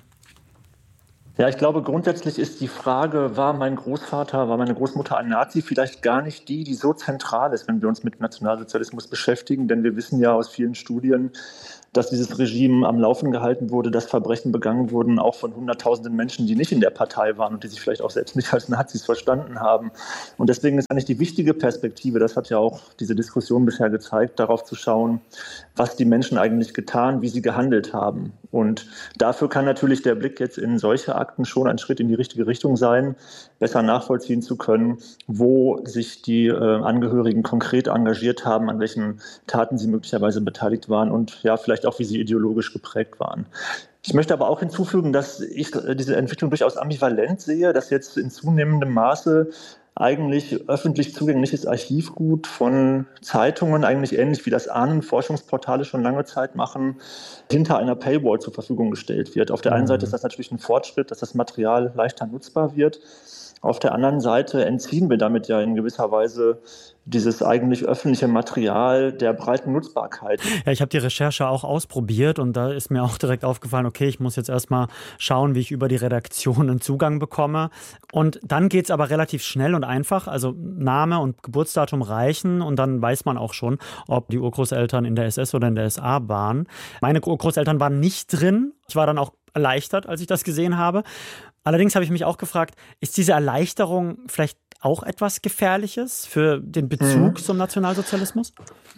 Speaker 2: Ja, ich glaube, grundsätzlich ist die Frage, war mein Großvater, war meine Großmutter ein Nazi, vielleicht gar nicht die, die so zentral ist, wenn wir uns mit Nationalsozialismus beschäftigen. Denn wir wissen ja aus vielen Studien, dass dieses Regime am Laufen gehalten wurde, dass Verbrechen begangen wurden, auch von hunderttausenden Menschen, die nicht in der Partei waren und die sich vielleicht auch selbst nicht als Nazis verstanden haben. Und deswegen ist eigentlich die wichtige Perspektive, das hat ja auch diese Diskussion bisher gezeigt, darauf zu schauen, was die Menschen eigentlich getan, wie sie gehandelt haben. Und dafür kann natürlich der Blick jetzt in solche Akten schon ein Schritt in die richtige Richtung sein, besser nachvollziehen zu können, wo sich die äh, Angehörigen konkret engagiert haben, an welchen Taten sie möglicherweise beteiligt waren und ja, vielleicht auch wie sie ideologisch geprägt waren. Ich möchte aber auch hinzufügen, dass ich diese Entwicklung durchaus ambivalent sehe, dass jetzt in zunehmendem Maße eigentlich öffentlich zugängliches Archivgut von Zeitungen, eigentlich ähnlich wie das Ahnenforschungsportale schon lange Zeit machen, hinter einer Paywall zur Verfügung gestellt wird. Auf der einen Seite ist das natürlich ein Fortschritt, dass das Material leichter nutzbar wird. Auf der anderen Seite entziehen wir damit ja in gewisser Weise dieses eigentlich öffentliche Material der breiten Nutzbarkeit.
Speaker 16: Ja, ich habe die Recherche auch ausprobiert und da ist mir auch direkt aufgefallen, okay, ich muss jetzt erstmal schauen, wie ich über die Redaktion einen Zugang bekomme. Und dann geht's aber relativ schnell und einfach, also Name und Geburtsdatum reichen und dann weiß man auch schon, ob die Urgroßeltern in der S S oder in der S A waren. Meine Urgroßeltern waren nicht drin. Ich war dann auch erleichtert, als ich das gesehen habe. Allerdings habe ich mich auch gefragt, ist diese Erleichterung vielleicht auch etwas Gefährliches für den Bezug mhm. zum Nationalsozialismus?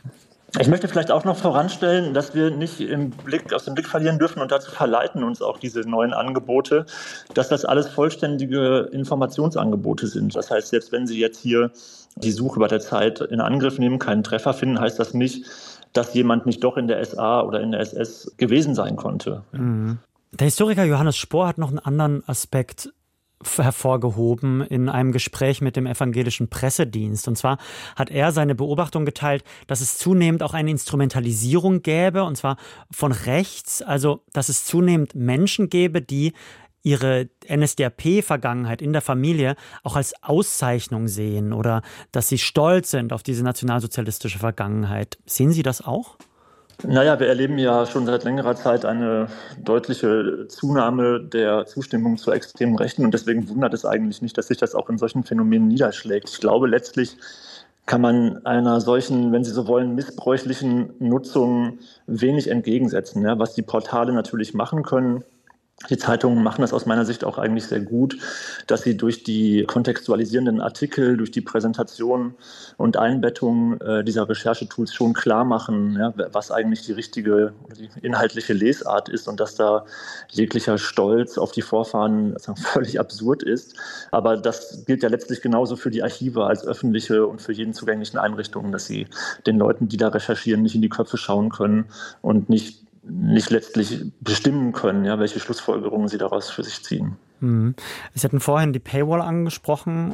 Speaker 2: Ich möchte vielleicht auch noch voranstellen, dass wir nicht im Blick, aus dem Blick verlieren dürfen und dazu verleiten uns auch diese neuen Angebote, dass das alles vollständige Informationsangebote sind. Das heißt, selbst wenn Sie jetzt hier die Suche bei der Zeit in Angriff nehmen, keinen Treffer finden, heißt das nicht, dass jemand nicht doch in der S A oder in der S S gewesen sein konnte.
Speaker 16: Mhm. Der Historiker Johannes Spohr hat noch einen anderen Aspekt hervorgehoben in einem Gespräch mit dem evangelischen Pressedienst. Und zwar hat er seine Beobachtung geteilt, dass es zunehmend auch eine Instrumentalisierung gäbe, und zwar von rechts, also dass es zunehmend Menschen gäbe, die ihre N S D A P-Vergangenheit in der Familie auch als Auszeichnung sehen oder dass sie stolz sind auf diese nationalsozialistische Vergangenheit. Sehen Sie das auch?
Speaker 2: Naja, wir erleben ja schon seit längerer Zeit eine deutliche Zunahme der Zustimmung zur extremen Rechten und deswegen wundert es eigentlich nicht, dass sich das auch in solchen Phänomenen niederschlägt. Ich glaube, letztlich kann man einer solchen, wenn Sie so wollen, missbräuchlichen Nutzung wenig entgegensetzen, ja, was die Portale natürlich machen können. Die Zeitungen machen das aus meiner Sicht auch eigentlich sehr gut, dass sie durch die kontextualisierenden Artikel, durch die Präsentation und Einbettung äh, dieser Recherchetools schon klar machen, ja, was eigentlich die richtige, die inhaltliche Lesart ist und dass da jeglicher Stolz auf die Vorfahren also völlig absurd ist. Aber das gilt ja letztlich genauso für die Archive als öffentliche und für jeden zugänglichen Einrichtungen, dass sie den Leuten, die da recherchieren, nicht in die Köpfe schauen können und nicht nicht letztlich bestimmen können, ja, welche Schlussfolgerungen sie daraus für sich ziehen.
Speaker 16: Mhm. Sie hatten vorhin die Paywall angesprochen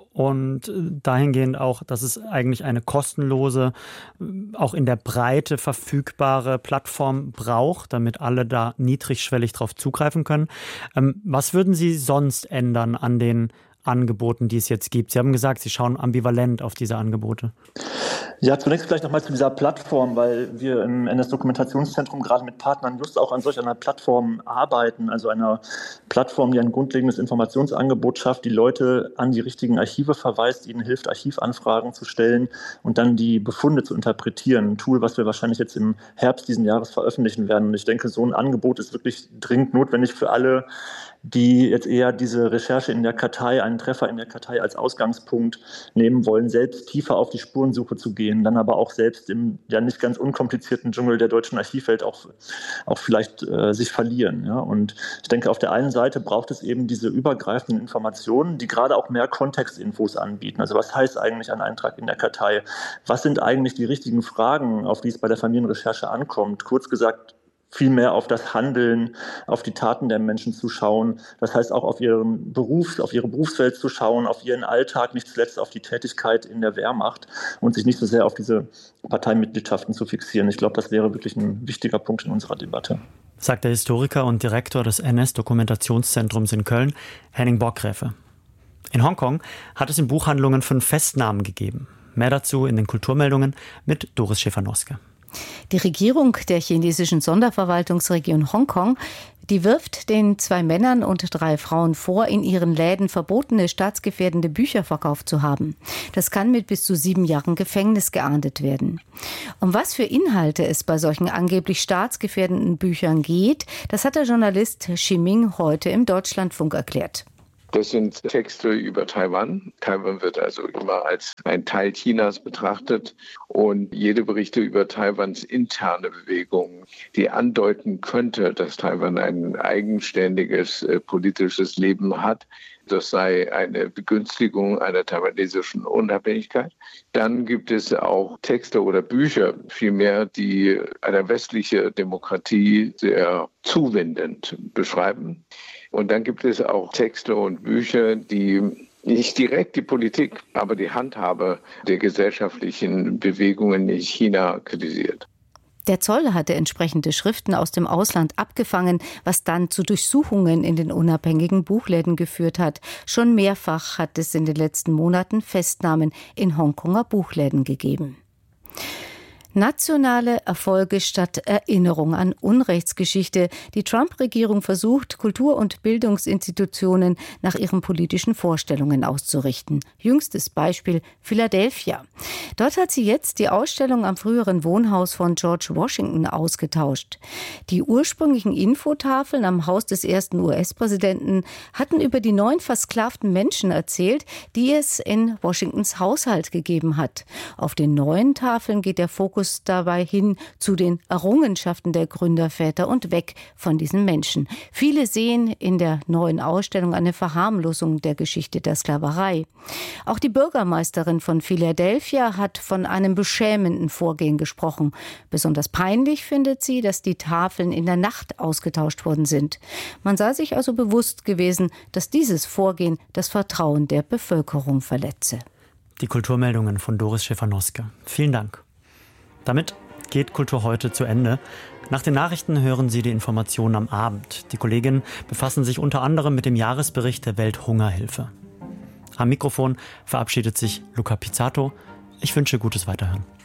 Speaker 16: und dahingehend auch, dass es eigentlich eine kostenlose, auch in der Breite verfügbare Plattform braucht, damit alle da niedrigschwellig drauf zugreifen können. Was würden Sie sonst ändern an den Angeboten, die es jetzt gibt? Sie haben gesagt, Sie schauen ambivalent auf diese Angebote.
Speaker 2: Ja, zunächst vielleicht nochmal zu dieser Plattform, weil wir im N S-Dokumentationszentrum gerade mit Partnern just auch an solch einer Plattform arbeiten, also einer Plattform, die ein grundlegendes Informationsangebot schafft, die Leute an die richtigen Archive verweist, ihnen hilft, Archivanfragen zu stellen und dann die Befunde zu interpretieren. Ein Tool, was wir wahrscheinlich jetzt im Herbst diesen Jahres veröffentlichen werden. Und ich denke, so ein Angebot ist wirklich dringend notwendig für alle, die jetzt eher diese Recherche in der Kartei, einen Treffer in der Kartei als Ausgangspunkt nehmen wollen, selbst tiefer auf die Spurensuche zu gehen, umgehen, dann aber auch selbst im ja nicht ganz unkomplizierten Dschungel der deutschen Archivwelt auch, auch vielleicht äh, sich verlieren. Ja? Und ich denke, auf der einen Seite braucht es eben diese übergreifenden Informationen, die gerade auch mehr Kontextinfos anbieten. Also was heißt eigentlich ein Eintrag in der Kartei? Was sind eigentlich die richtigen Fragen, auf die es bei der Familienrecherche ankommt? Kurz gesagt, viel mehr auf das Handeln, auf die Taten der Menschen zu schauen. Das heißt auch auf ihren Beruf, auf ihre Berufswelt zu schauen, auf ihren Alltag, nicht zuletzt auf die Tätigkeit in der Wehrmacht und sich nicht so sehr auf diese Parteimitgliedschaften zu fixieren. Ich glaube, das wäre wirklich ein wichtiger Punkt in unserer Debatte.
Speaker 16: Sagt der Historiker und Direktor des N S-Dokumentationszentrums in Köln, Henning Borggräfe. In Hongkong hat es in Buchhandlungen fünf Festnahmen gegeben. Mehr dazu in den Kulturmeldungen mit Doris Schäfer-Noske.
Speaker 1: Die Regierung der chinesischen Sonderverwaltungsregion Hongkong, die wirft den zwei Männern und drei Frauen vor, in ihren Läden verbotene staatsgefährdende Bücher verkauft zu haben. Das kann mit bis zu sieben Jahren Gefängnis geahndet werden. Um was für Inhalte es bei solchen angeblich staatsgefährdenden Büchern geht, das hat der Journalist Xi Ming heute im Deutschlandfunk erklärt.
Speaker 18: Das sind Texte über Taiwan. Taiwan wird also immer als ein Teil Chinas betrachtet. Und jede Berichte über Taiwans interne Bewegungen, die andeuten könnte, dass Taiwan ein eigenständiges äh, politisches Leben hat, das sei eine Begünstigung einer taiwanesischen Unabhängigkeit. Dann gibt es auch Texte oder Bücher, vielmehr, die eine westliche Demokratie sehr zuwendend beschreiben. Und dann gibt es auch Texte und Bücher, die nicht direkt die Politik, aber die Handhabe der gesellschaftlichen Bewegungen in China kritisiert.
Speaker 1: Der Zoll hatte entsprechende Schriften aus dem Ausland abgefangen, was dann zu Durchsuchungen in den unabhängigen Buchläden geführt hat. Schon mehrfach hat es in den letzten Monaten Festnahmen in Hongkonger Buchläden gegeben. Nationale Erfolge statt Erinnerung an Unrechtsgeschichte. Die Trump-Regierung versucht, Kultur- und Bildungsinstitutionen nach ihren politischen Vorstellungen auszurichten. Jüngstes Beispiel Philadelphia. Dort hat sie jetzt die Ausstellung am früheren Wohnhaus von George Washington ausgetauscht. Die ursprünglichen Infotafeln am Haus des ersten U S-Präsidenten hatten über die neun versklavten Menschen erzählt, die es in Washingtons Haushalt gegeben hat. Auf den neuen Tafeln geht der Fokus dabei hin zu den Errungenschaften der Gründerväter und weg von diesen Menschen. Viele sehen in der neuen Ausstellung eine Verharmlosung der Geschichte der Sklaverei. Auch die Bürgermeisterin von Philadelphia hat von einem beschämenden Vorgehen gesprochen. Besonders peinlich findet sie, dass die Tafeln in der Nacht ausgetauscht worden sind. Man sei sich also bewusst gewesen, dass dieses Vorgehen das Vertrauen der Bevölkerung verletze.
Speaker 16: Die Kulturmeldungen von Doris Schäfer-Noske. Vielen Dank. Damit geht Kultur heute zu Ende. Nach den Nachrichten hören Sie die Informationen am Abend. Die Kolleginnen befassen sich unter anderem mit dem Jahresbericht der Welthungerhilfe. Am Mikrofon verabschiedet sich Luca Pizzato. Ich wünsche gutes Weiterhören.